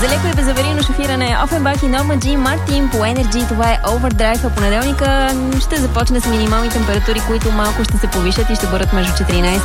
За леко и безаварийно шофиране Офенбах и Норма Джи Мартин по Energy. Това е Overdrive, а понеделника ще започне с минимални температури, които малко ще се повишат и ще бъдат между 14